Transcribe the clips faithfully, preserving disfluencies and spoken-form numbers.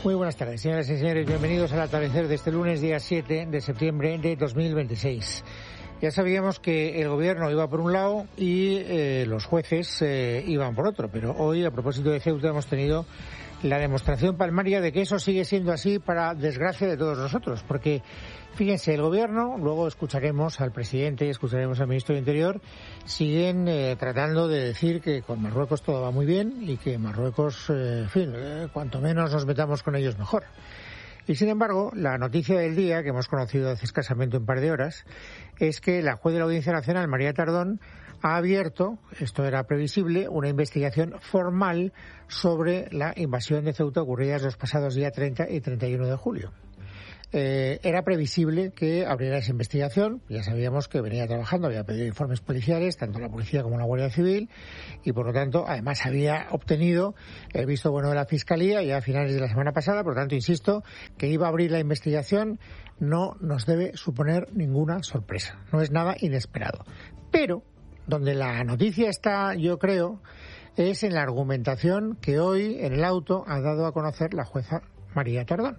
Muy buenas tardes, señoras y señores. Bienvenidos al atardecer de este lunes, día siete de septiembre de dos mil veintiséis. Ya sabíamos que el gobierno iba por un lado y eh, los jueces eh, iban por otro, pero hoy, a propósito de Ceuta, hemos tenido la demostración palmaria de que eso sigue siendo así para desgracia de todos nosotros, porque fíjense, el gobierno, luego escucharemos al presidente y escucharemos al ministro de Interior, siguen eh, tratando de decir que con Marruecos todo va muy bien y que Marruecos, eh, en fin, eh, cuanto menos nos metamos con ellos mejor. Y sin embargo, la noticia del día, que hemos conocido hace escasamente un par de horas, es que la juez de la Audiencia Nacional, María Tardón, ha abierto, esto era previsible, una investigación formal sobre la invasión de Ceuta ocurrida los pasados días treinta y treinta y uno de julio. Eh, era previsible que abriera esa investigación, ya sabíamos que venía trabajando, había pedido informes policiales, tanto la policía como la Guardia Civil, y por lo tanto, además había obtenido el visto bueno de la Fiscalía ya a finales de la semana pasada, por lo tanto, insisto, que iba a abrir la investigación no nos debe suponer ninguna sorpresa, no es nada inesperado. Pero, donde la noticia está, yo creo, es en la argumentación que hoy en el auto ha dado a conocer la jueza María Tardón.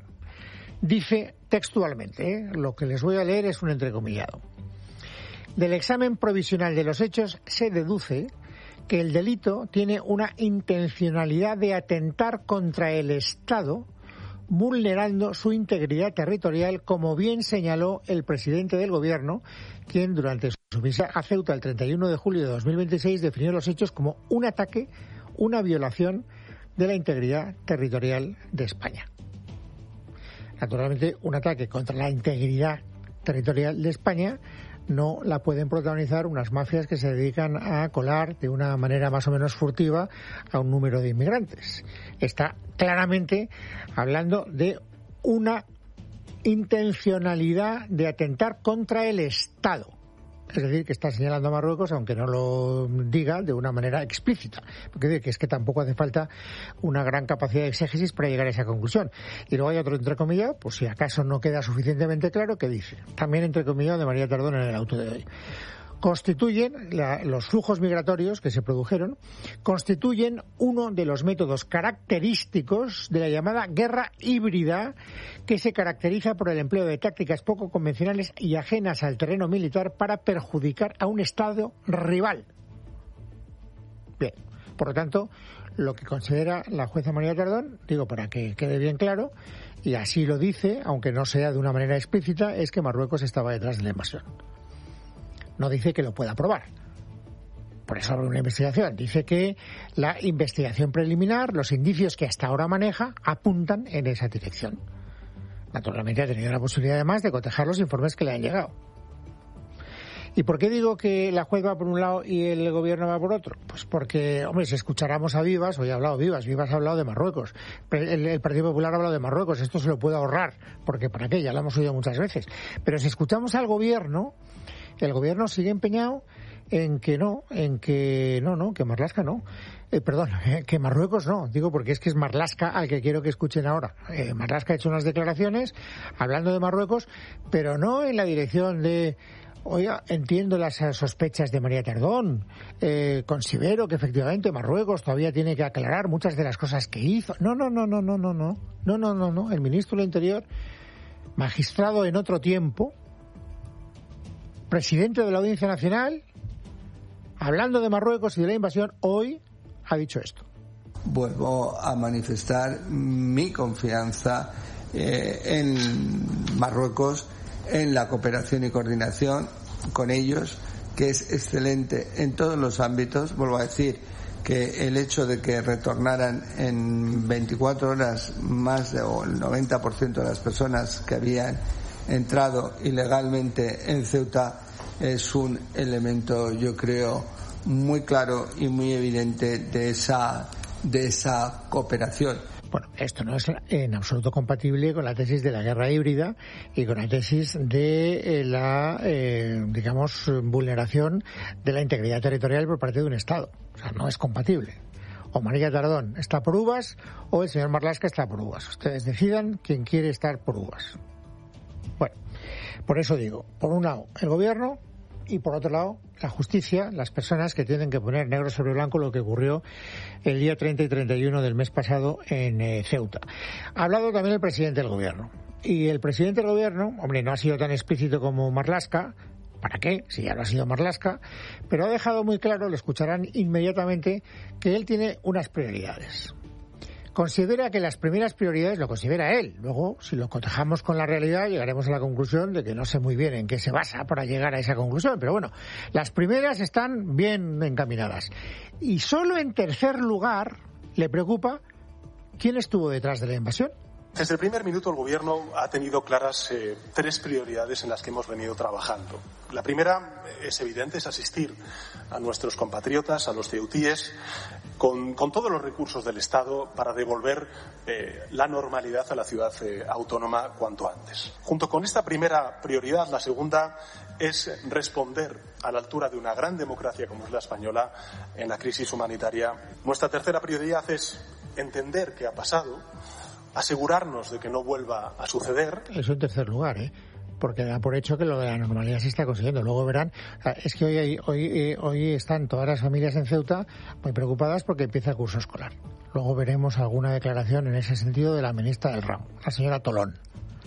Dice textualmente, ¿eh? Lo que les voy a leer es un entrecomillado. Del examen provisional de los hechos se deduce que el delito tiene una intencionalidad de atentar contra el Estado, vulnerando su integridad territorial, como bien señaló el presidente del Gobierno, quien durante su visita a Ceuta el treinta y uno de julio de dos mil veintiséis definió los hechos como un ataque, una violación de la integridad territorial de España. Naturalmente, un ataque contra la integridad territorial de España no la pueden protagonizar unas mafias que se dedican a colar de una manera más o menos furtiva a un número de inmigrantes. Está claramente hablando de una intencionalidad de atentar contra el Estado. Es decir, que está señalando a Marruecos, aunque no lo diga de una manera explícita. Porque es que tampoco hace falta una gran capacidad de exégesis para llegar a esa conclusión. Y luego hay otro entrecomillado, pues si acaso no queda suficientemente claro, que dice, también entrecomillado de María Tardón en el auto de hoy. Constituyen, la, los flujos migratorios que se produjeron, constituyen uno de los métodos característicos de la llamada guerra híbrida, que se caracteriza por el empleo de tácticas poco convencionales y ajenas al terreno militar para perjudicar a un Estado rival. Bien, por lo tanto, lo que considera la jueza María Tardón, digo para que quede bien claro, y así lo dice, aunque no sea de una manera explícita, es que Marruecos estaba detrás de la invasión. No dice que lo pueda probar. Por eso abre una investigación. Dice que la investigación preliminar, los indicios que hasta ahora maneja, apuntan en esa dirección. Naturalmente ha tenido la posibilidad además de cotejar los informes que le han llegado. ¿Y por qué digo que la juez va por un lado y el gobierno va por otro? Pues porque, hombre, si escucháramos a Vivas, hoy ha hablado Vivas, Vivas ha hablado de Marruecos, el, el Partido Popular ha hablado de Marruecos, esto se lo puede ahorrar, porque ¿para qué? Ya lo hemos oído muchas veces. Pero si escuchamos al gobierno, el gobierno sigue empeñado en que no, en que no, no, que Marlaska no. Eh, perdón, eh, que Marruecos no, digo porque es que es Marlaska al que quiero que escuchen ahora. Eh, Marlaska ha hecho unas declaraciones hablando de Marruecos, pero no en la dirección de, oiga, entiendo las sospechas de María Tardón, eh, considero que efectivamente Marruecos todavía tiene que aclarar muchas de las cosas que hizo. No, no, no, no, no, no, no, no, no, no, no. El ministro del Interior, magistrado en otro tiempo, presidente de la Audiencia Nacional, hablando de Marruecos y de la invasión, hoy ha dicho esto. Vuelvo a manifestar mi confianza eh, en Marruecos, en la cooperación y coordinación con ellos, que es excelente en todos los ámbitos. Vuelvo a decir que el hecho de que retornaran en veinticuatro horas más de o el noventa por ciento de las personas que habían entrado ilegalmente en Ceuta es un elemento, yo creo, muy claro y muy evidente de esa de esa cooperación. Bueno, esto no es en absoluto compatible con la tesis de la guerra híbrida y con la tesis de la, eh, digamos, vulneración de la integridad territorial por parte de un Estado. O sea, no es compatible. O María Tardón está por uvas o el señor Marlaska está por uvas. Ustedes decidan quién quiere estar por uvas. Bueno, por eso digo, por un lado el gobierno y por otro lado la justicia, las personas que tienen que poner negro sobre blanco lo que ocurrió el día treinta y treinta y uno del mes pasado en eh, Ceuta. Ha hablado también el presidente del gobierno. Y el presidente del gobierno, hombre, no ha sido tan explícito como Marlaska. ¿Para qué? Si ya lo ha sido Marlaska. Pero ha dejado muy claro, lo escucharán inmediatamente, que él tiene unas prioridades. Considera que las primeras prioridades, lo considera él. Luego, si lo cotejamos con la realidad, llegaremos a la conclusión de que no sé muy bien en qué se basa para llegar a esa conclusión. Pero bueno, las primeras están bien encaminadas. Y solo en tercer lugar le preocupa quién estuvo detrás de la invasión. Desde el primer minuto el Gobierno ha tenido claras eh, tres prioridades en las que hemos venido trabajando. La primera es evidente, es asistir a nuestros compatriotas, a los ceutíes, con, con todos los recursos del Estado para devolver eh, la normalidad a la ciudad eh, autónoma cuanto antes. Junto con esta primera prioridad, la segunda es responder a la altura de una gran democracia como es la española en la crisis humanitaria. Nuestra tercera prioridad es entender qué ha pasado, asegurarnos de que no vuelva a suceder. Eso en tercer lugar, ¿eh? Porque da por hecho que lo de la normalidad se está consiguiendo. Luego verán, es que hoy hay, hoy eh, hoy están todas las familias en Ceuta muy preocupadas porque empieza el curso escolar. Luego veremos alguna declaración en ese sentido de la ministra del ramo, la señora Tolón.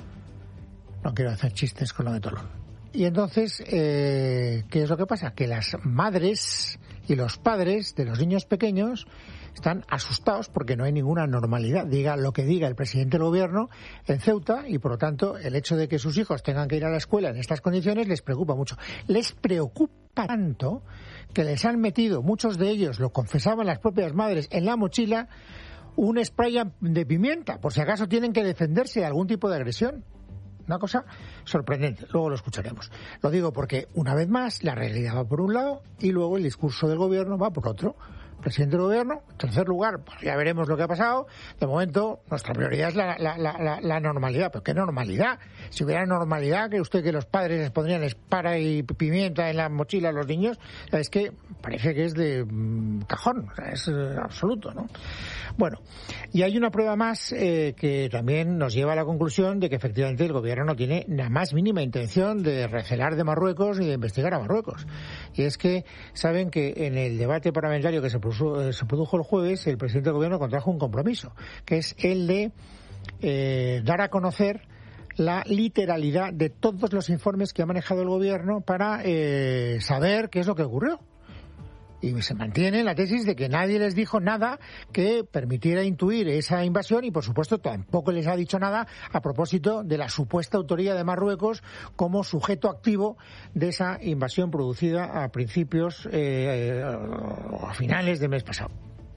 No quiero hacer chistes con lo de Tolón. Y entonces, eh, ¿qué es lo que pasa? Que las madres y los padres de los niños pequeños están asustados porque no hay ninguna normalidad, diga lo que diga el presidente del gobierno en Ceuta, y por lo tanto el hecho de que sus hijos tengan que ir a la escuela en estas condiciones les preocupa mucho. Les preocupa tanto que les han metido, muchos de ellos, lo confesaban las propias madres, en la mochila un spray de pimienta, por si acaso tienen que defenderse de algún tipo de agresión. Una cosa sorprendente, luego lo escucharemos. Lo digo porque, una vez más, la realidad va por un lado y luego el discurso del gobierno va por otro. Presidente del gobierno, en tercer lugar, pues ya veremos lo que ha pasado. De momento, nuestra prioridad es la, la, la, la, la normalidad. ¿Pero qué normalidad? Si hubiera normalidad, ¿cree usted que los padres les pondrían espara y pimienta en la mochila a los niños? Es que parece que es de mmm, cajón, o sea, es eh, absoluto, ¿no? Bueno, y hay una prueba más eh, que también nos lleva a la conclusión de que efectivamente el gobierno no tiene la más mínima intención de recelar de Marruecos ni de investigar a Marruecos. Y es que saben que en el debate parlamentario que se produjo se produjo el jueves, el presidente del gobierno contrajo un compromiso, que es el de eh, dar a conocer la literalidad de todos los informes que ha manejado el gobierno para eh, saber qué es lo que ocurrió. Y se mantiene la tesis de que nadie les dijo nada que permitiera intuir esa invasión, y por supuesto tampoco les ha dicho nada a propósito de la supuesta autoría de Marruecos como sujeto activo de esa invasión producida a principios eh, o a finales del mes pasado.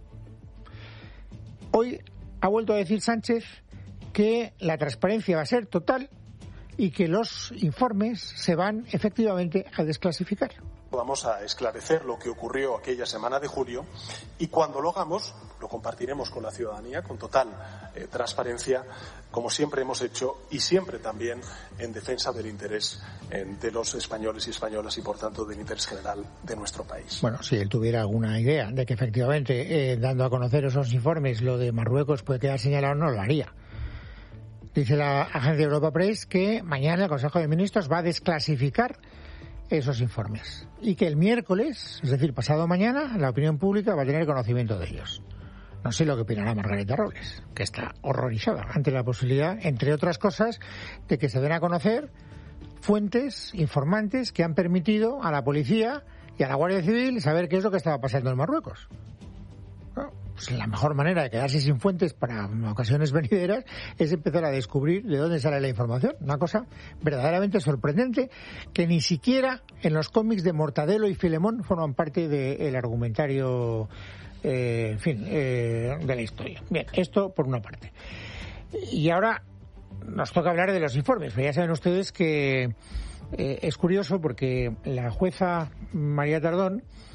Hoy ha vuelto a decir Sánchez que la transparencia va a ser total y que los informes se van efectivamente a desclasificar. Vamos a esclarecer lo que ocurrió aquella semana de julio, y cuando lo hagamos lo compartiremos con la ciudadanía con total eh, transparencia, como siempre hemos hecho, y siempre también en defensa del interés eh, de los españoles y españolas y por tanto del interés general de nuestro país. Bueno, si él tuviera alguna idea de que efectivamente eh, dando a conocer esos informes lo de Marruecos puede quedar señalado, no lo haría. Dice la agencia Europa Press que mañana el Consejo de Ministros va a desclasificar esos informes y que el miércoles, es decir, pasado mañana, la opinión pública va a tener conocimiento de ellos. No sé lo que opinará Margarita Robles, que está horrorizada ante la posibilidad, entre otras cosas, de que se den a conocer fuentes informantes que han permitido a la policía y a la Guardia Civil saber qué es lo que estaba pasando en Marruecos. ¿No? Pues la mejor manera de quedarse sin fuentes para ocasiones venideras es empezar a descubrir de dónde sale la información. Una cosa verdaderamente sorprendente que ni siquiera en los cómics de Mortadelo y Filemón forman parte del argumentario, eh, en fin, eh, de la historia. Bien, esto por una parte. Y ahora nos toca hablar de los informes. Pero ya saben ustedes que eh, es curioso porque la jueza María Tardón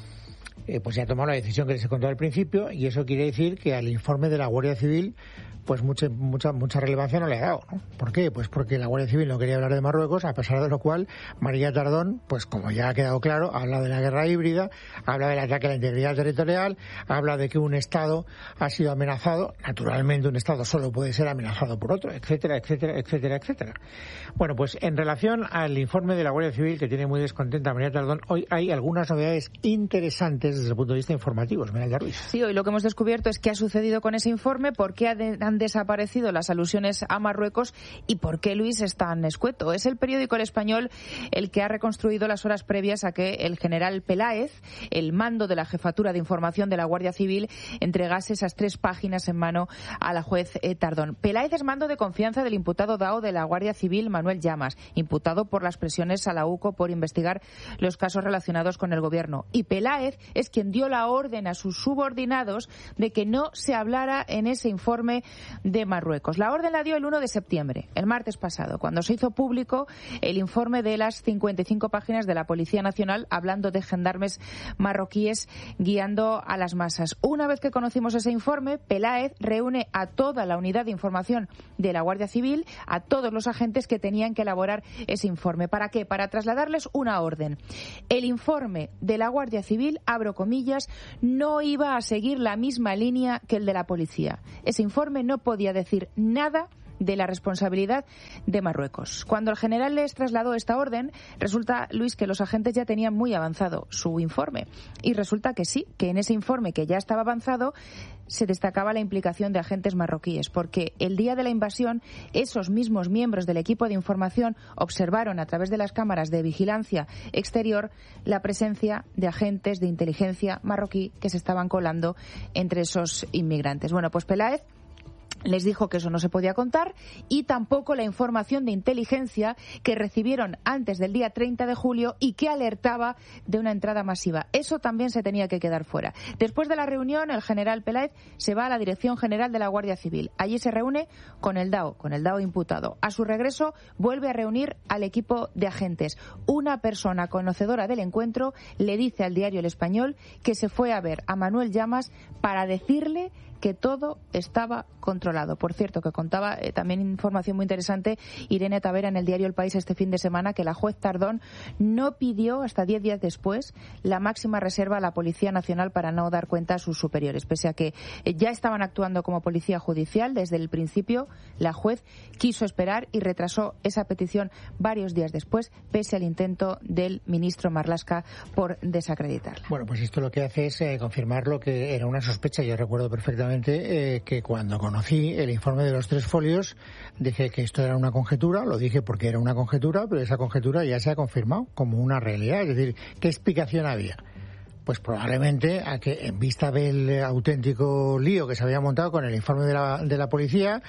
eh, pues se ha tomado la decisión que les he contado al principio, y eso quiere decir que al informe de la Guardia Civil pues mucha mucha mucha relevancia no le ha dado, ¿no? ¿Por qué? Pues porque la Guardia Civil no quería hablar de Marruecos, a pesar de lo cual María Tardón, pues como ya ha quedado claro, habla de la guerra híbrida, habla del ataque a la integridad territorial, habla de que un Estado ha sido amenazado, naturalmente un Estado solo puede ser amenazado por otro, etcétera, etcétera, etcétera, etcétera. Bueno, pues en relación al informe de la Guardia Civil, que tiene muy descontenta a María Tardón, hoy hay algunas novedades interesantes desde el punto de vista informativo, Esmeralda Ruiz. Sí, hoy lo que hemos descubierto es qué ha sucedido con ese informe, por qué han desaparecido las alusiones a Marruecos y por qué Luis es tan escueto. Es el periódico El Español el que ha reconstruido las horas previas a que el general Peláez, el mando de la Jefatura de Información de la Guardia Civil, entregase esas tres páginas en mano a la juez eh, Tardón. Peláez es mando de confianza del imputado D A O de la Guardia Civil, Manuel Llamas, imputado por las presiones a la U C O por investigar los casos relacionados con el gobierno. Y Peláez es quien dio la orden a sus subordinados de que no se hablara en ese informe de Marruecos. La orden la dio el uno de septiembre, el martes pasado, cuando se hizo público el informe de las cincuenta y cinco páginas de la Policía Nacional hablando de gendarmes marroquíes guiando a las masas. Una vez que conocimos ese informe, Peláez reúne a toda la unidad de información de la Guardia Civil, a todos los agentes que tenían que elaborar ese informe. ¿Para qué? Para trasladarles una orden. El informe de la Guardia Civil, abro comillas, no iba a seguir la misma línea que el de la policía. Ese informe no podía decir nada de la responsabilidad de Marruecos. Cuando el general les trasladó esta orden, resulta, Luis, que los agentes ya tenían muy avanzado su informe. Y resulta que sí, que en ese informe que ya estaba avanzado se destacaba la implicación de agentes marroquíes, porque el día de la invasión esos mismos miembros del equipo de información observaron a través de las cámaras de vigilancia exterior la presencia de agentes de inteligencia marroquí que se estaban colando entre esos inmigrantes. Bueno, pues Peláez les dijo que eso no se podía contar y tampoco la información de inteligencia que recibieron antes del día treinta de julio y que alertaba de una entrada masiva. Eso también se tenía que quedar fuera. Después de la reunión, el general Peláez se va a la Dirección General de la Guardia Civil. Allí se reúne con el D A O, con el D A O imputado. A su regreso, vuelve a reunir al equipo de agentes. Una persona conocedora del encuentro le dice al diario El Español que se fue a ver a Manuel Llamas para decirle que todo estaba controlado. Por cierto, que contaba eh, también información muy interesante Irene Tavera en el diario El País este fin de semana, que la juez Tardón no pidió hasta diez días después la máxima reserva a la Policía Nacional para no dar cuenta a sus superiores. Pese a que eh, ya estaban actuando como policía judicial desde el principio, la juez quiso esperar y retrasó esa petición varios días después, pese al intento del ministro Marlaska por desacreditarla. Bueno, pues esto lo que hace es eh, confirmar lo que era una sospecha. Yo recuerdo perfectamente Eh, que cuando conocí el informe de los tres folios dije que esto era una conjetura, lo dije porque era una conjetura, pero esa conjetura ya se ha confirmado como una realidad. Es decir, ¿qué explicación había? Pues probablemente a que en vista del auténtico lío que se había montado con el informe de la, de la policía,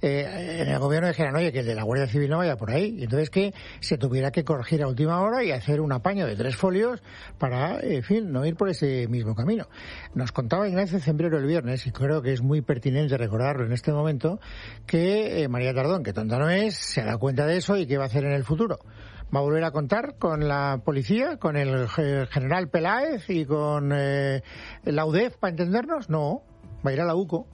eh, en el gobierno dijeran, oye, que el de la Guardia Civil no vaya por ahí. Y entonces que se tuviera que corregir a última hora y hacer un apaño de tres folios para, en fin, no ir por ese mismo camino. Nos contaba Ignacio Zembrero el viernes, y creo que es muy pertinente recordarlo en este momento, que eh, María Tardón, que tonta no es, se da cuenta de eso y qué va a hacer en el futuro. ¿Va a volver a contar con la policía, con el general Peláez y con eh, la U D E F para entendernos? No, va a ir a la U C O.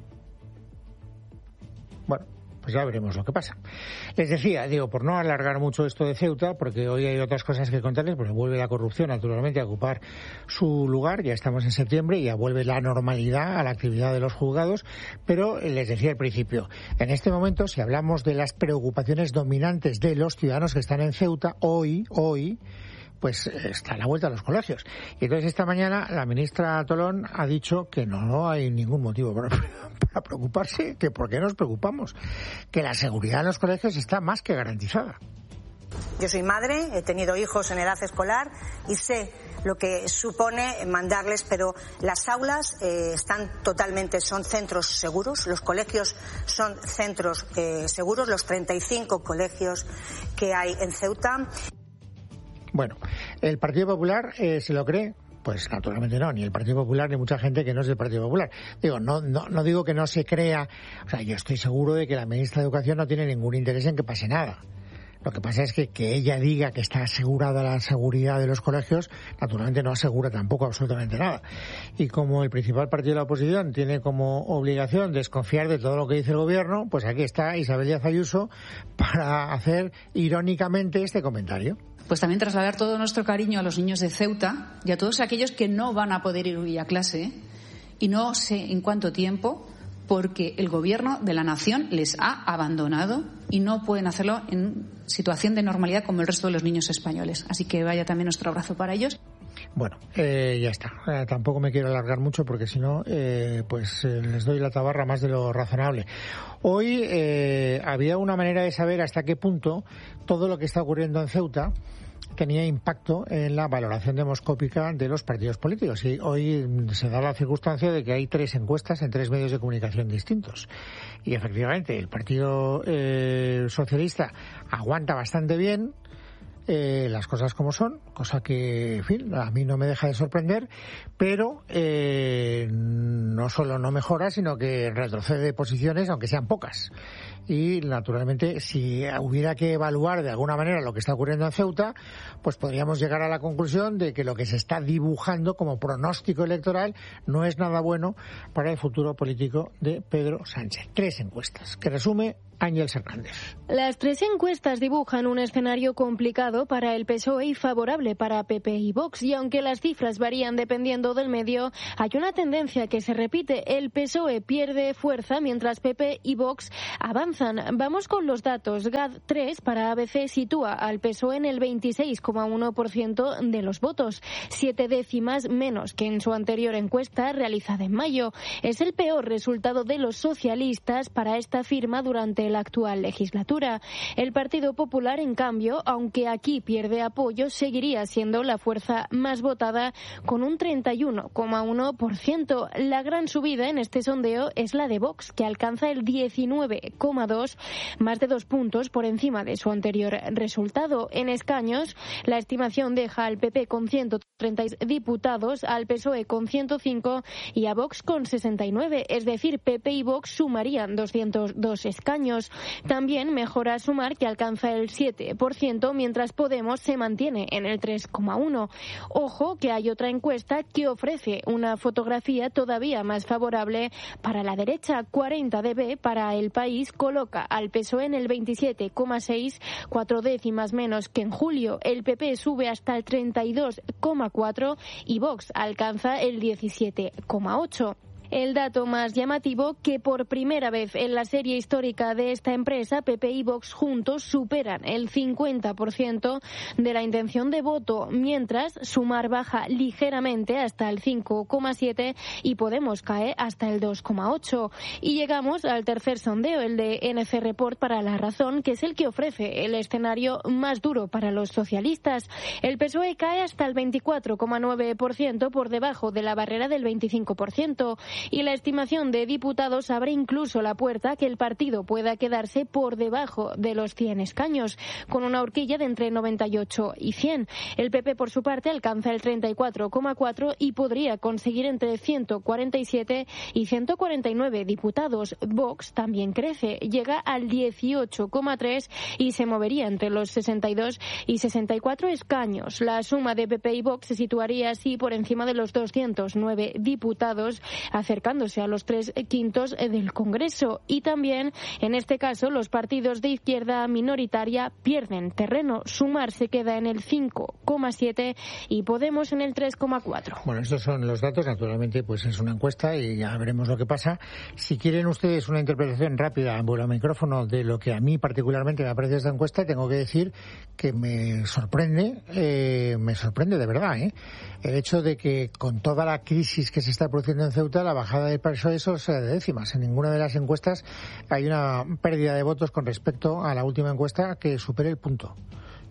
Bueno, pues ya veremos lo que pasa. Les decía, digo, por no alargar mucho esto de Ceuta, porque hoy hay otras cosas que contarles, porque vuelve la corrupción naturalmente a ocupar su lugar, ya estamos en septiembre y ya vuelve la normalidad a la actividad de los juzgados, pero les decía al principio, en este momento, si hablamos de las preocupaciones dominantes de los ciudadanos que están en Ceuta, hoy, hoy, pues está a la vuelta a los colegios. Y entonces esta mañana la ministra Tolón ha dicho que no, no hay ningún motivo para, para preocuparse, que por qué nos preocupamos, que la seguridad en los colegios está más que garantizada. Yo soy madre, he tenido hijos en edad escolar y sé lo que supone mandarles, pero las aulas eh, están totalmente, son centros seguros, los colegios son centros eh, seguros, los treinta y cinco colegios que hay en Ceuta. Bueno, ¿el Partido Popular eh, se lo cree? Pues naturalmente no, ni el Partido Popular ni mucha gente que no es del Partido Popular. Digo, no, no, no digo que no se crea, o sea, yo estoy seguro de que la ministra de Educación no tiene ningún interés en que pase nada. Lo que pasa es que que ella diga que está asegurada la seguridad de los colegios, naturalmente no asegura tampoco absolutamente nada. Y como el principal partido de la oposición tiene como obligación desconfiar de todo lo que dice el gobierno, pues aquí está Isabel Díaz Ayuso para hacer irónicamente este comentario. Pues también trasladar todo nuestro cariño a los niños de Ceuta y a todos aquellos que no van a poder ir hoy a clase, y no sé en cuánto tiempo, porque el gobierno de la nación les ha abandonado y no pueden hacerlo en situación de normalidad como el resto de los niños españoles. Así que vaya también nuestro abrazo para ellos. Bueno, eh, ya está. Eh, tampoco me quiero alargar mucho porque si no, eh, pues eh, les doy la tabarra más de lo razonable. Hoy eh, había una manera de saber hasta qué punto todo lo que está ocurriendo en Ceuta tenía impacto en la valoración demoscópica de los partidos políticos. Y hoy se da la circunstancia de que hay tres encuestas en tres medios de comunicación distintos. Y efectivamente, el Partido eh, Socialista aguanta bastante bien eh, las cosas como son, cosa que, en fin, a mí no me deja de sorprender, pero eh, no solo no mejora, sino que retrocede posiciones, aunque sean pocas. Y, naturalmente, si hubiera que evaluar de alguna manera lo que está ocurriendo en Ceuta, pues podríamos llegar a la conclusión de que lo que se está dibujando como pronóstico electoral no es nada bueno para el futuro político de Pedro Sánchez. Tres encuestas que resume Ángeles Hernández. Las tres encuestas dibujan un escenario complicado para el P S O E y favorable para P P y Vox, y aunque las cifras varían dependiendo del medio, hay una tendencia que se repite. El P S O E pierde fuerza mientras P P y Vox avanzan. Vamos con los datos. G A D tres para A B C sitúa al P S O E en el veintiséis coma uno por ciento de los votos, siete décimas menos que en su anterior encuesta realizada en mayo. Es el peor resultado de los socialistas para esta firma durante la actual legislatura. El Partido Popular, en cambio, aunque aquí pierde apoyo, seguiría siendo la fuerza más votada con un treinta y uno coma uno por ciento. La gran subida en este sondeo es la de Vox, que alcanza el diecinueve coma dos por ciento, más de dos puntos por encima de su anterior resultado. En escaños, la estimación deja al P P con ciento treinta diputados, al P S O E con ciento cinco y a Vox con sesenta y nueve, es decir, P P y Vox sumarían doscientos dos escaños. También mejora Sumar, que alcanza el siete por ciento, mientras Podemos se mantiene en el tres coma uno por ciento. Ojo que hay otra encuesta que ofrece una fotografía todavía más favorable para la derecha. cuarenta D B para El País coloca al P S O E en el veintisiete coma seis, cuatro décimas menos que en julio. El P P sube hasta el treinta y dos coma cuatro y Vox alcanza el diecisiete coma ocho. El dato más llamativo, que por primera vez en la serie histórica de esta empresa, P P y Vox juntos superan el cincuenta por ciento de la intención de voto, mientras Sumar baja ligeramente hasta el cinco coma siete y Podemos cae hasta el dos coma ocho. Y llegamos al tercer sondeo, el de N C Report para La Razón, que es el que ofrece el escenario más duro para los socialistas. El P S O E cae hasta el veinticuatro coma nueve por ciento, por debajo de la barrera del veinticinco por ciento. Y la estimación de diputados abre incluso la puerta a que el partido pueda quedarse por debajo de los cien escaños, con una horquilla de entre noventa y ocho y cien. El P P, por su parte, alcanza el treinta y cuatro coma cuatro y podría conseguir entre ciento cuarenta y siete y ciento cuarenta y nueve diputados. Vox también crece, llega al dieciocho coma tres y se movería entre los sesenta y dos y sesenta y cuatro escaños. La suma de P P y Vox se situaría así por encima de los doscientos nueve diputados, acercándose a los tres quintos del Congreso. Y también, en este caso, los partidos de izquierda minoritaria pierden terreno. Sumar se queda en el cinco coma siete y Podemos en el tres coma cuatro. Bueno, estos son los datos. Naturalmente, pues es una encuesta y ya veremos lo que pasa. Si quieren ustedes una interpretación rápida en vuelo micrófono de lo que a mí particularmente me parece esta encuesta, tengo que decir que me sorprende, eh, me sorprende de verdad, ¿eh? el hecho de que con toda la crisis que se está produciendo en Ceuta, la bajada del P S O E eso sea de décimas. En ninguna de las encuestas hay una pérdida de votos con respecto a la última encuesta que supere el punto.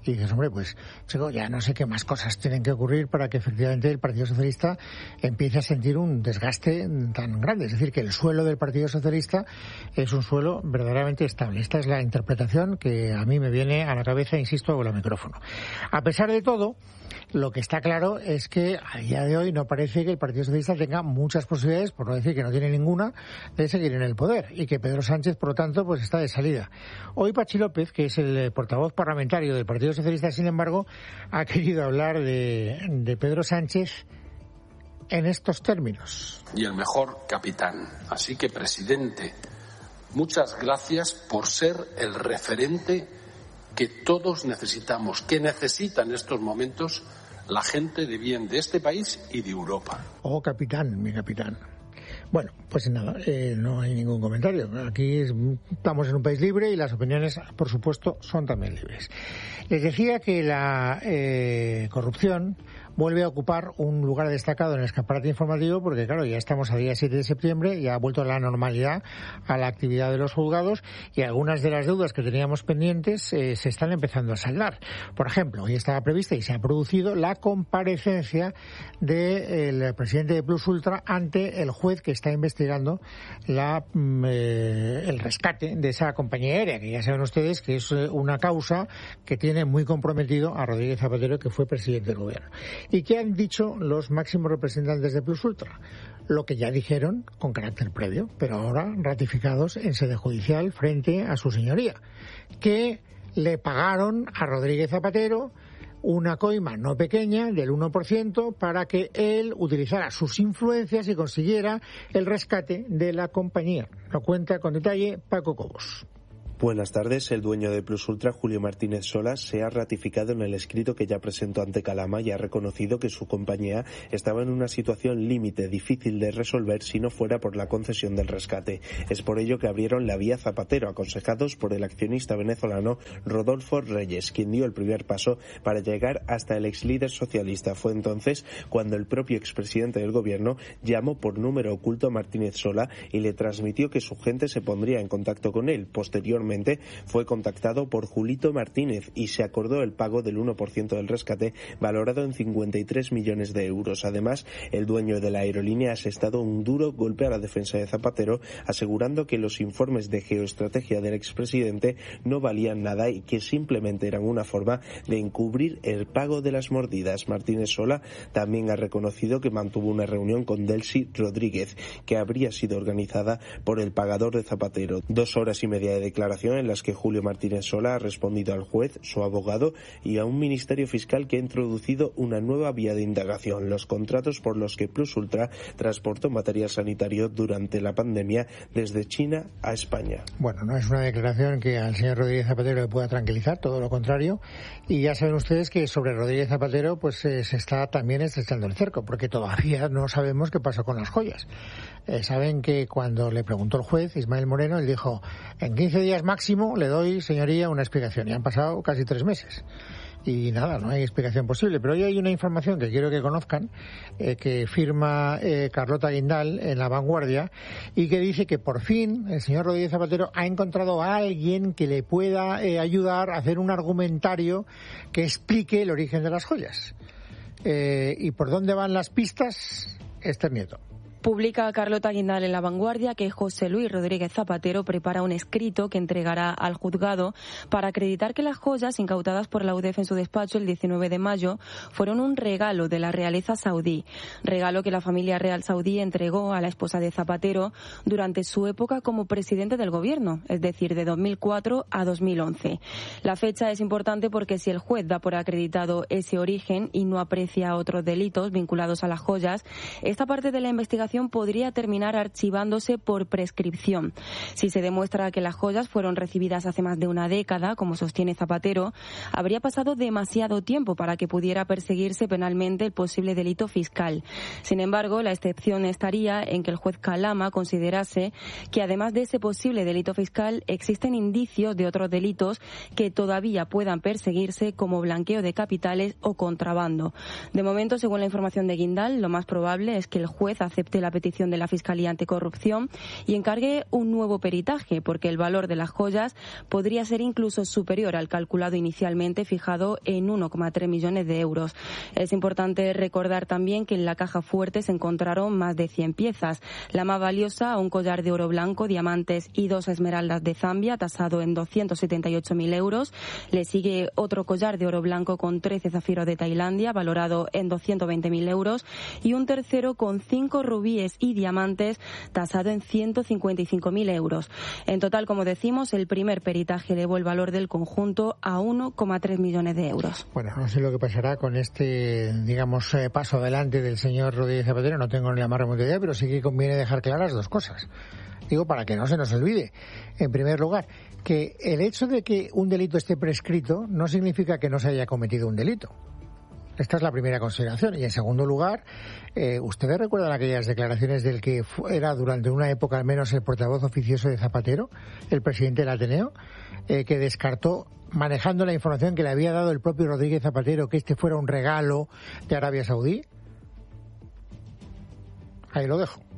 Y dices, hombre, pues chico, ya no sé qué más cosas tienen que ocurrir para que efectivamente el Partido Socialista empiece a sentir un desgaste tan grande. Es decir, que el suelo del Partido Socialista es un suelo verdaderamente estable. Esta es la interpretación que a mí me viene a la cabeza, insisto, con el micrófono. A pesar de todo, lo que está claro es que a día de hoy no parece que el Partido Socialista tenga muchas posibilidades, por no decir que no tiene ninguna, de seguir en el poder, y que Pedro Sánchez, por lo tanto, pues está de salida. Hoy Pachi López, que es el portavoz parlamentario del Partido Socialista, sin embargo, ha querido hablar de, de Pedro Sánchez en estos términos. Y el mejor capitán. Así que, presidente, muchas gracias por ser el referente que todos necesitamos, que necesita en estos momentos la gente de bien de este país y de Europa. Oh, capitán, mi capitán. Bueno, pues nada, eh, no hay ningún comentario. Aquí es, estamos en un país libre y las opiniones, por supuesto, son también libres. Les decía que la eh, corrupción vuelve a ocupar un lugar destacado en el escaparate informativo porque, claro, ya estamos a día siete de septiembre, ya ha vuelto la normalidad a la actividad de los juzgados y algunas de las deudas que teníamos pendientes eh, se están empezando a saldar. Por ejemplo, hoy estaba prevista y se ha producido la comparecencia del presidente de Plus Ultra ante el juez que está investigando la, eh, el rescate de esa compañía aérea, que ya saben ustedes que es una causa que tiene muy comprometido a Rodríguez Zapatero, que fue presidente del gobierno. ¿Y qué han dicho los máximos representantes de Plus Ultra? Lo que ya dijeron con carácter previo, pero ahora ratificados en sede judicial frente a su señoría, que le pagaron a Rodríguez Zapatero una coima no pequeña del uno por ciento para que él utilizara sus influencias y consiguiera el rescate de la compañía. Lo cuenta con detalle Paco Cobos. Buenas tardes. El dueño de Plus Ultra, Julio Martínez Sola, se ha ratificado en el escrito que ya presentó ante Calama y ha reconocido que su compañía estaba en una situación límite difícil de resolver si no fuera por la concesión del rescate. Es por ello que abrieron la vía Zapatero, aconsejados por el accionista venezolano Rodolfo Reyes, quien dio el primer paso para llegar hasta el ex líder socialista. Fue entonces cuando el propio expresidente del gobierno llamó por número oculto a Martínez Sola y le transmitió que su gente se pondría en contacto con él. Posteriormente fue contactado por Julito Martínez y se acordó el pago del uno por ciento del rescate, valorado en cincuenta y tres millones de euros. Además, el dueño de la aerolínea ha asestado un duro golpe a la defensa de Zapatero, asegurando que los informes de geoestrategia del expresidente no valían nada y que simplemente eran una forma de encubrir el pago de las mordidas. Martínez Sola también ha reconocido que mantuvo una reunión con Delcy Rodríguez, que habría sido organizada por el pagador de Zapatero. Dos horas y media de declaración en las que Julio Martínez Sola ha respondido al juez, su abogado y a un ministerio fiscal que ha introducido una nueva vía de indagación: los contratos por los que Plus Ultra transportó material sanitario durante la pandemia desde China a España. Bueno, no es una declaración que al señor Rodríguez Zapatero le pueda tranquilizar, todo lo contrario, y ya saben ustedes que sobre Rodríguez Zapatero pues eh, se está también estrechando el cerco, porque todavía no sabemos qué pasó con las joyas. Eh, saben que cuando le preguntó el juez, Ismael Moreno, él dijo, en quince días máximo le doy, señoría, una explicación. Y han pasado casi tres meses. Y nada, no hay explicación posible. Pero hoy hay una información que quiero que conozcan, eh, que firma eh, Carlota Guindal en La Vanguardia, y que dice que por fin el señor Rodríguez Zapatero ha encontrado a alguien que le pueda eh, ayudar a hacer un argumentario que explique el origen de las joyas. Eh, ¿Y por dónde van las pistas? Esther Nieto. Publica Carlota Guindal en La Vanguardia que José Luis Rodríguez Zapatero prepara un escrito que entregará al juzgado para acreditar que las joyas incautadas por la U D E F en su despacho el diecinueve de mayo fueron un regalo de la realeza saudí, regalo que la familia real saudí entregó a la esposa de Zapatero durante su época como presidente del gobierno, es decir, de dos mil cuatro a dos mil once. La fecha es importante porque si el juez da por acreditado ese origen y no aprecia otros delitos vinculados a las joyas, esta parte de la investigación podría terminar archivándose por prescripción. Si se demuestra que las joyas fueron recibidas hace más de una década, como sostiene Zapatero, habría pasado demasiado tiempo para que pudiera perseguirse penalmente el posible delito fiscal. Sin embargo, la excepción estaría en que el juez Calama considerase que además de ese posible delito fiscal existen indicios de otros delitos que todavía puedan perseguirse, como blanqueo de capitales o contrabando. De momento, según la información de Guindal, lo más probable es que el juez acepte acepte la petición de la Fiscalía Anticorrupción y encargue un nuevo peritaje, porque el valor de las joyas podría ser incluso superior al calculado inicialmente, fijado en uno coma tres millones de euros. Es importante recordar también que en la caja fuerte se encontraron más de cien piezas. La más valiosa, un collar de oro blanco, diamantes y dos esmeraldas de Zambia, tasado en doscientos setenta y ocho mil euros. Le sigue otro collar de oro blanco con trece zafiros de Tailandia, valorado en doscientos veinte mil euros. Y un tercero con cinco rubíes y diamantes, tasado en ciento cincuenta y cinco mil euros. En total, como decimos, el primer peritaje elevó el valor del conjunto a uno coma tres millones de euros. Bueno, no sé lo que pasará con este, digamos, eh, paso adelante del señor Rodríguez Zapatero, no tengo ni la más remota idea, pero sí que conviene dejar claras dos cosas. Digo, para que no se nos olvide. En primer lugar, que el hecho de que un delito esté prescrito no significa que no se haya cometido un delito. Esta es la primera consideración. Y en segundo lugar, eh, ¿ustedes recuerdan aquellas declaraciones del que era durante una época al menos el portavoz oficioso de Zapatero, el presidente del Ateneo, eh, que descartó, manejando la información que le había dado el propio Rodríguez Zapatero, que este fuera un regalo de Arabia Saudí? Ahí lo dejo.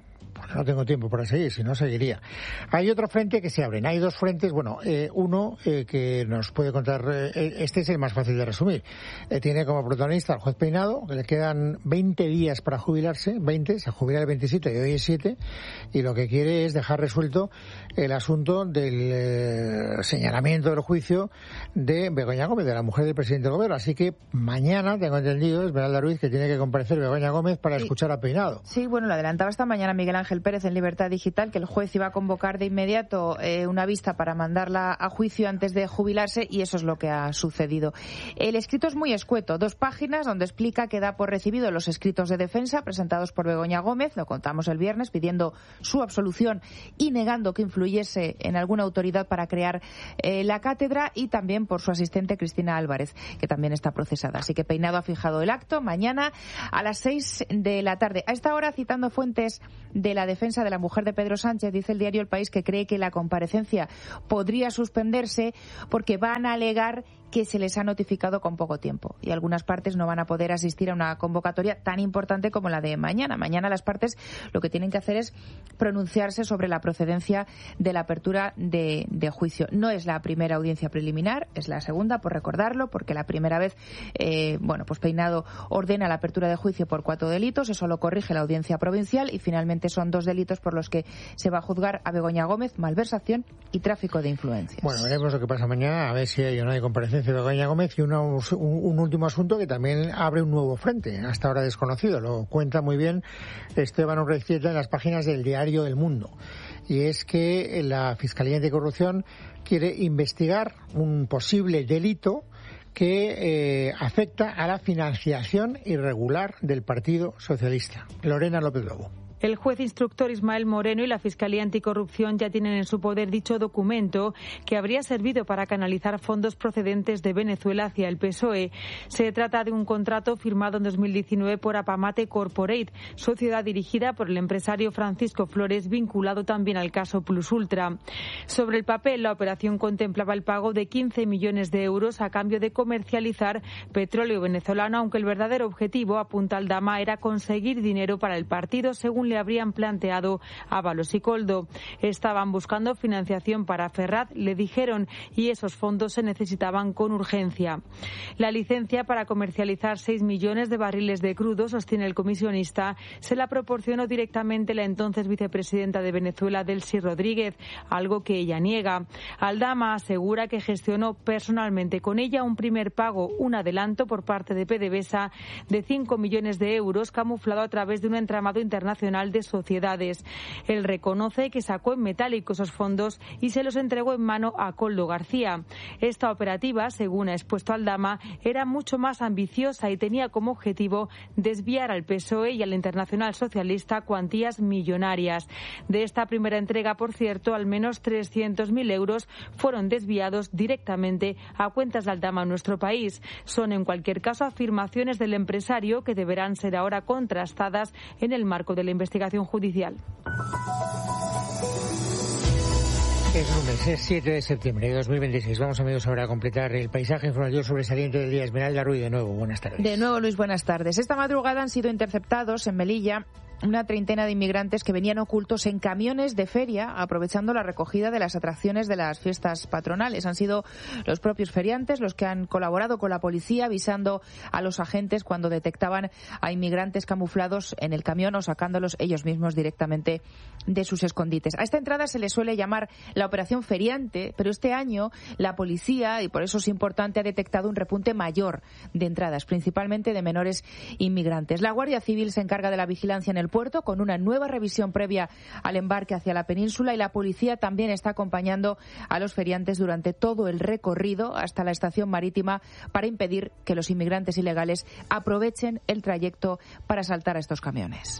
No tengo tiempo para seguir, si no seguiría. Hay otro frente que se abren. Hay dos frentes, bueno, eh, uno eh, que nos puede contar, eh, este es el más fácil de resumir. Eh, tiene como protagonista al juez Peinado, que le quedan veinte días para jubilarse, veinte, se jubila el veintisiete y hoy es siete, y lo que quiere es dejar resuelto el asunto del eh, señalamiento del juicio de Begoña Gómez, de la mujer del presidente del gobierno. Así que mañana, tengo entendido, Esmeralda Ruiz, que tiene que comparecer Begoña Gómez para sí. escuchar a Peinado. Sí, bueno, lo adelantaba esta mañana Miguel Ángel Pérez en Libertad Digital, que el juez iba a convocar de inmediato eh, una vista para mandarla a juicio antes de jubilarse, y eso es lo que ha sucedido. El escrito es muy escueto, dos páginas donde explica que da por recibido los escritos de defensa presentados por Begoña Gómez, lo contamos el viernes, pidiendo su absolución y negando que influyese en alguna autoridad para crear eh, la cátedra, y también por su asistente Cristina Álvarez, que también está procesada. Así que Peinado ha fijado el acto mañana a las seis de la tarde. A esta hora, citando fuentes de la defensa de la mujer de Pedro Sánchez, dice el diario El País que cree que la comparecencia podría suspenderse porque van a alegar que se les ha notificado con poco tiempo y algunas partes no van a poder asistir a una convocatoria tan importante como la de mañana. Mañana las partes lo que tienen que hacer es pronunciarse sobre la procedencia de la apertura de, de juicio. No es la primera audiencia preliminar, es la segunda, por recordarlo, porque la primera vez, eh, bueno, pues Peinado ordena la apertura de juicio por cuatro delitos, eso lo corrige la audiencia provincial, y finalmente son dos delitos por los que se va a juzgar a Begoña Gómez: malversación y tráfico de influencias. Bueno, veremos lo que pasa mañana, a ver si hay o no hay comparecencia de Begoña Gómez. Y una, un, un último asunto que también abre un nuevo frente, hasta ahora desconocido. Lo cuenta muy bien Esteban Urreiztieta en las páginas del diario El Mundo. Y es que la Fiscalía Anticorrupción quiere investigar un posible delito que eh, afecta a la financiación irregular del Partido Socialista. Lorena López Lobo. El juez instructor Ismael Moreno y la Fiscalía Anticorrupción ya tienen en su poder dicho documento que habría servido para canalizar fondos procedentes de Venezuela hacia el P S O E. Se trata de un contrato firmado en dos mil diecinueve por Apamate Corporate, sociedad dirigida por el empresario Francisco Flores, vinculado también al caso Plus Ultra. Sobre el papel, la operación contemplaba el pago de quince millones de euros a cambio de comercializar petróleo venezolano, aunque el verdadero objetivo, apunta Aldama, era conseguir dinero para el partido, según le habrían planteado Ábalos y Coldo. Estaban buscando financiación para Ferraz, le dijeron, y esos fondos se necesitaban con urgencia. La licencia para comercializar seis millones de barriles de crudo, sostiene el comisionista, se la proporcionó directamente la entonces vicepresidenta de Venezuela, Delcy Rodríguez, algo que ella niega. Aldama asegura que gestionó personalmente con ella un primer pago, un adelanto por parte de PDVSA de cinco millones de euros, camuflado a través de un entramado internacional de sociedades. Él reconoce que sacó en metálico esos fondos y se los entregó en mano a Coldo García. Esta operativa, según ha expuesto Aldama, era mucho más ambiciosa y tenía como objetivo desviar al P S O E y al Internacional Socialista cuantías millonarias. De esta primera entrega, por cierto, al menos trescientos mil euros fueron desviados directamente a cuentas de Aldama en nuestro país. Son, en cualquier caso, afirmaciones del empresario que deberán ser ahora contrastadas en el marco de la investigación judicial. Es lunes, es siete de septiembre de dos mil veintiséis. Vamos, amigos, ahora a completar el paisaje informativo sobresaliente del día. Esmeralda Ruiz, de nuevo, buenas tardes. De nuevo, Luis, buenas tardes. Esta madrugada han sido interceptados en Melilla una treintena de inmigrantes que venían ocultos en camiones de feria, aprovechando la recogida de las atracciones de las fiestas patronales. Han sido los propios feriantes los que han colaborado con la policía, avisando a los agentes cuando detectaban a inmigrantes camuflados en el camión o sacándolos ellos mismos directamente de sus escondites. A esta entrada se le suele llamar la operación feriante, pero este año la policía, y por eso es importante, ha detectado un repunte mayor de entradas, principalmente de menores inmigrantes. La Guardia Civil se encarga de la vigilancia en el puerto con una nueva revisión previa al embarque hacia la península, y la policía también está acompañando a los feriantes durante todo el recorrido hasta la estación marítima para impedir que los inmigrantes ilegales aprovechen el trayecto para saltar a estos camiones.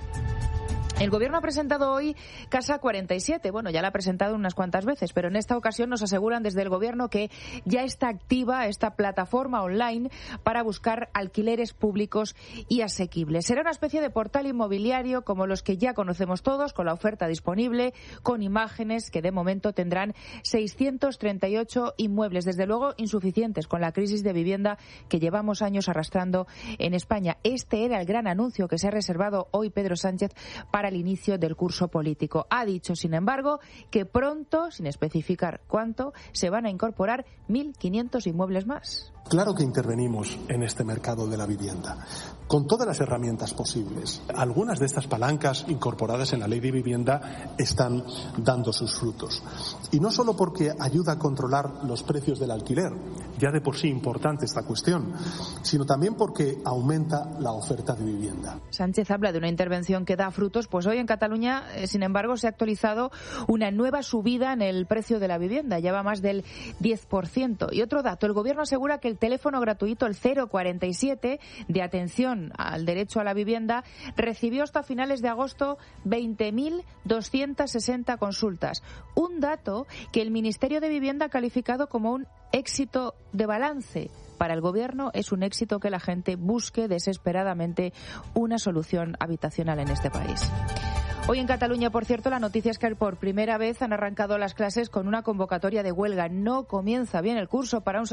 El Gobierno ha presentado hoy Casa cuarenta y siete. Bueno, ya la ha presentado unas cuantas veces, pero en esta ocasión nos aseguran desde el Gobierno que ya está activa esta plataforma online para buscar alquileres públicos y asequibles. Será una especie de portal inmobiliario como los que ya conocemos todos, con la oferta disponible, con imágenes que de momento tendrán seiscientos treinta y ocho inmuebles, desde luego insuficientes con la crisis de vivienda que llevamos años arrastrando en España. Este era el gran anuncio que se ha reservado hoy Pedro Sánchez para el inicio del curso político. Ha dicho, sin embargo, que pronto, sin especificar cuánto, se van a incorporar mil quinientos inmuebles más. Claro que intervenimos en este mercado de la vivienda, con todas las herramientas posibles. Algunas de estas palancas incorporadas en la Ley de Vivienda están dando sus frutos. Y no solo porque ayuda a controlar los precios del alquiler, ya de por sí importante esta cuestión, sino también porque aumenta la oferta de vivienda. Sánchez habla de una intervención que da frutos, pues hoy en Cataluña, eh, sin embargo, se ha actualizado una nueva subida en el precio de la vivienda, ya va más del diez por ciento. Y otro dato, el Gobierno asegura que el teléfono gratuito, el cero cuarenta y siete, de atención al derecho a la vivienda, recibió hasta finales de agosto veinte mil doscientas sesenta consultas. Un dato que el Ministerio de Vivienda ha calificado como un éxito de balance. Para el Gobierno es un éxito que la gente busque desesperadamente una solución habitacional en este país. Hoy en Cataluña, por cierto, la noticia es que por primera vez han arrancado las clases con una convocatoria de huelga. No comienza bien el curso para un